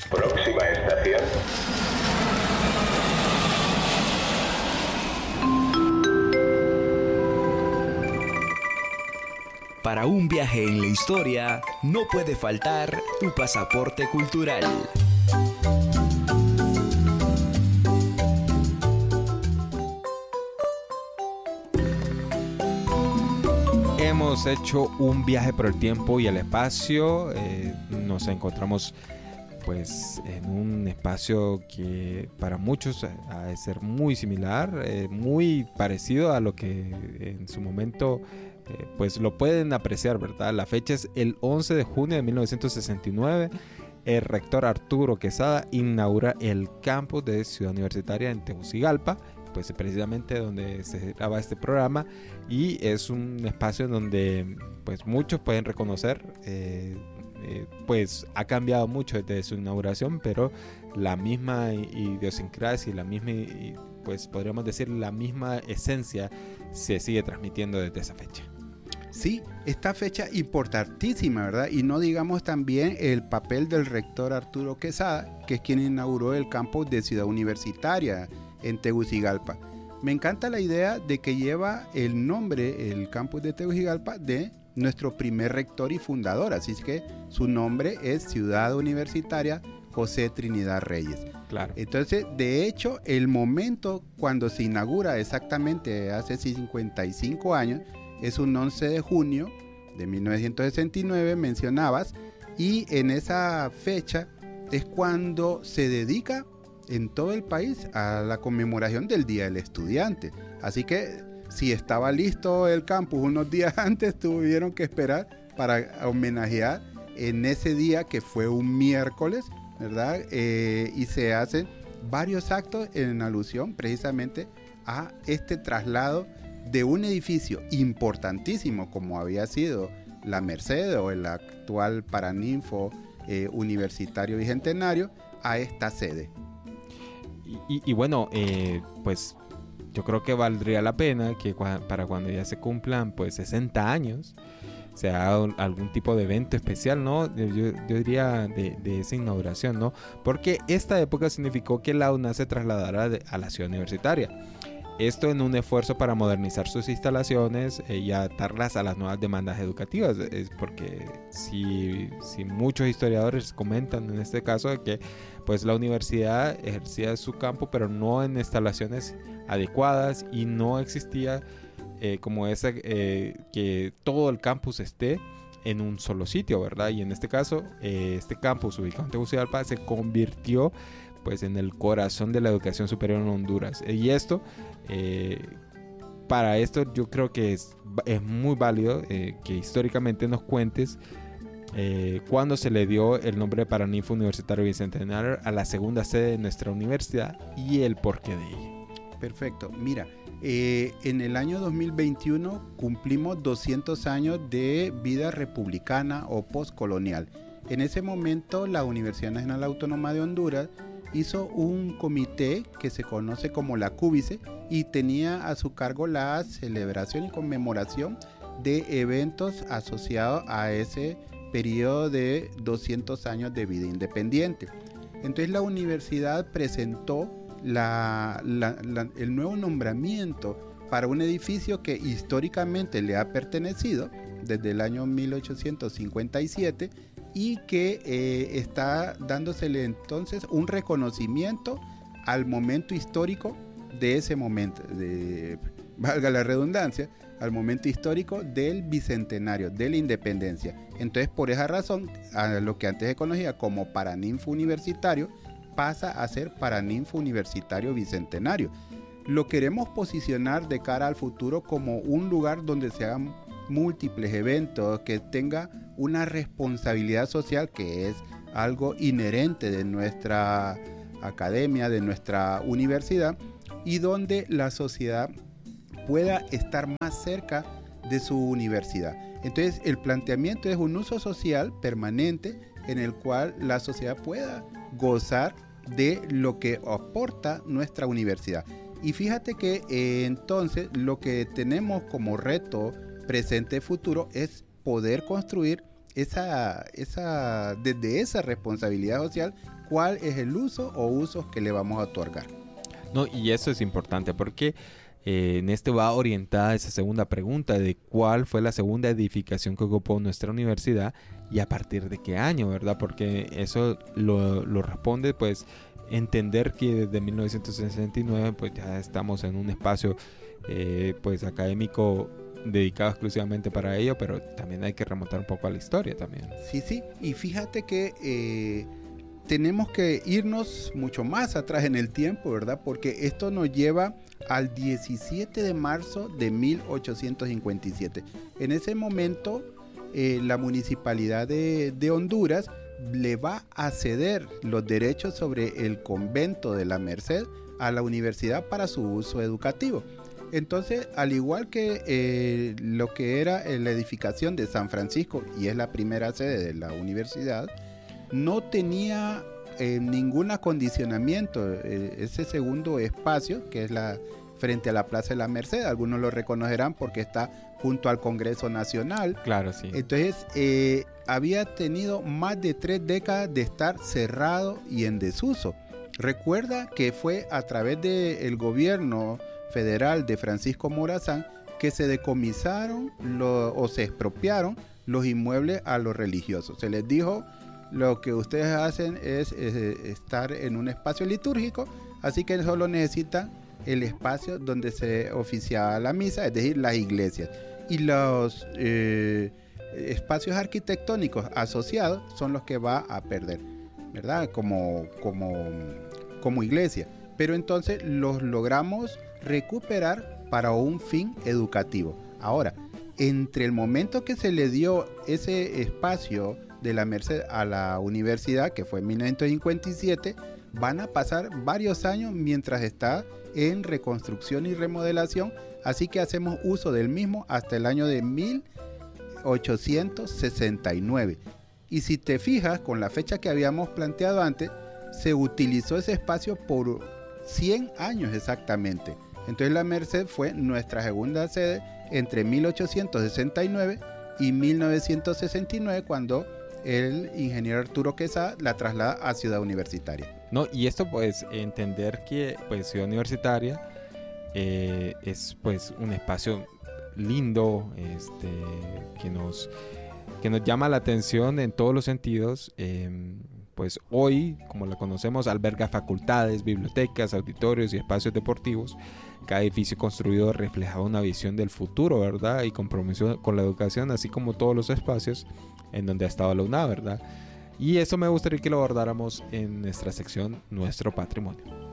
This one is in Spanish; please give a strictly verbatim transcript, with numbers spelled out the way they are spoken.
Próxima estación. Para un viaje en la historia, no puede faltar tu pasaporte cultural. Hemos hecho un viaje por el tiempo y el espacio. Eh, nos encontramos pues en un espacio que para muchos ha de ser muy similar, eh, muy parecido a lo que en su momento eh, pues lo pueden apreciar, ¿verdad? La fecha es el once de junio de mil novecientos sesenta y nueve. El rector Arturo Quesada inaugura el campus de Ciudad Universitaria en Tegucigalpa, pues precisamente donde se graba este programa, y es un espacio en donde pues muchos pueden reconocer eh, eh, pues ha cambiado mucho desde su inauguración, pero la misma idiosincrasia y la misma, pues podríamos decir la misma esencia se sigue transmitiendo desde esa fecha. Sí, esta fecha importantísima, ¿verdad? Y no digamos también el papel del rector Arturo Quesada, que es quien inauguró el campus de Ciudad Universitaria en Tegucigalpa. Me encanta la idea de que lleva el nombre, el campus de Tegucigalpa, de nuestro primer rector y fundador, así es que su nombre es Ciudad Universitaria José Trinidad Reyes. Claro. Entonces, de hecho, el momento cuando se inaugura exactamente hace cincuenta y cinco años, es un once de junio de mil novecientos sesenta y nueve, mencionabas, y en esa fecha es cuando se dedica en todo el país a la conmemoración del Día del Estudiante. Así que si estaba listo el campus unos días antes, tuvieron que esperar para homenajear en ese día, que fue un miércoles, ¿verdad? Eh, y se hacen varios actos en alusión precisamente a este traslado de un edificio importantísimo como había sido la Merced o el actual Paraninfo eh, Universitario Bicentenario a esta sede. Y, y, y bueno, eh, pues yo creo que valdría la pena que cua- para cuando ya se cumplan pues sesenta años se haga un- algún tipo de evento especial, ¿no? Yo, yo diría de, de esa inauguración, ¿no? Porque esta época significó que la UNA se trasladara de- a la ciudad universitaria. Esto en un esfuerzo para modernizar sus instalaciones eh, y adaptarlas a las nuevas demandas educativas. Es porque si, si muchos historiadores comentan en este caso de que pues la universidad ejercía su campo, pero no en instalaciones adecuadas, y no existía eh, como esa eh, que todo el campus esté en un solo sitio, ¿verdad? Y en este caso, eh, este campus ubicado en Tegucigalpa se convirtió pues en el corazón de la educación superior en Honduras. Y esto, eh, para esto yo creo que es, es muy válido eh, que históricamente nos cuentes eh, cuándo se le dio el nombre de Paraninfo Universitario Bicentenario a la segunda sede de nuestra universidad y el porqué de ello. Perfecto. Mira, eh, en el año dos mil veintiuno cumplimos doscientos años de vida republicana o postcolonial. En ese momento la Universidad Nacional Autónoma de Honduras hizo un comité que se conoce como la Cúbice y tenía a su cargo la celebración y conmemoración de eventos asociados a ese periodo de doscientos años de vida independiente. Entonces la universidad presentó la, la, la, el nuevo nombramiento para un edificio que históricamente le ha pertenecido desde el año mil ochocientos cincuenta y siete y que eh, está dándosele entonces un reconocimiento al momento histórico de ese momento, de, valga la redundancia, al momento histórico del bicentenario, de la independencia. Entonces, por esa razón, a lo que antes se conocía como Paraninfo Universitario pasa a ser Paraninfo Universitario Bicentenario. Lo queremos posicionar de cara al futuro como un lugar donde se hagan múltiples eventos, que tenga una responsabilidad social, que es algo inherente de nuestra academia, de nuestra universidad, y donde la sociedad pueda estar más cerca de su universidad. Entonces el planteamiento es un uso social permanente en el cual la sociedad pueda gozar de lo que aporta nuestra universidad. Y fíjate que eh, entonces lo que tenemos como reto presente y futuro es poder construir esa, esa, desde esa responsabilidad social, cuál es el uso o usos que le vamos a otorgar. No, y eso es importante porque eh, en esto va orientada esa segunda pregunta de cuál fue la segunda edificación que ocupó nuestra universidad y a partir de qué año, ¿verdad? Porque eso lo, lo responde, pues, entender que desde mil novecientos sesenta y nueve pues ya estamos en un espacio eh, pues académico dedicado exclusivamente para ello, pero también hay que remontar un poco a la historia también. Sí, sí, y fíjate que eh, tenemos que irnos mucho más atrás en el tiempo, ¿verdad? Porque esto nos lleva al diecisiete de marzo de mil ochocientos cincuenta y siete. En ese momento, eh, la municipalidad de, de Honduras le va a ceder los derechos sobre el convento de la Merced a la universidad para su uso educativo. Entonces, al igual que eh, lo que era la edificación de San Francisco, y es la primera sede de la universidad, no tenía eh, ningún acondicionamiento. Eh, ese segundo espacio, que es la frente a la Plaza de la Merced, algunos lo reconocerán porque está junto al Congreso Nacional. Claro, sí. Entonces, eh, había tenido más de tres décadas de estar cerrado y en desuso. Recuerda que fue a través del gobierno federal de Francisco Morazán que se decomisaron lo, o se expropiaron los inmuebles a los religiosos. Se les dijo: lo que ustedes hacen es, es estar en un espacio litúrgico, así que solo necesitan el espacio donde se oficiaba la misa, es decir, las iglesias. Y los eh, espacios arquitectónicos asociados son los que va a perder, ¿verdad? Como, como, como iglesia. Pero entonces los logramos recuperar para un fin educativo. Ahora, entre el momento que se le dio ese espacio de la Merced a la universidad, que fue en mil novecientos cincuenta y siete, van a pasar varios años mientras está en reconstrucción y remodelación, así que hacemos uso del mismo hasta el año de mil ochocientos sesenta y nueve. Y si te fijas, con la fecha que habíamos planteado antes, se utilizó ese espacio por cien años exactamente. Entonces la Merced fue nuestra segunda sede entre mil ochocientos sesenta y nueve y mil novecientos sesenta y nueve, cuando el ingeniero Arturo Quesada la traslada a Ciudad Universitaria. No, y esto pues entender que pues Ciudad Universitaria eh, es pues un espacio lindo, este, que nos que nos llama la atención en todos los sentidos. Eh, pues hoy, como la conocemos, alberga facultades, bibliotecas, auditorios y espacios deportivos. Cada edificio construido refleja una visión del futuro, ¿verdad? Y compromiso con la educación, así como todos los espacios en donde ha estado la U N A, ¿verdad? Y eso me gustaría que lo abordáramos en nuestra sección Nuestro Patrimonio.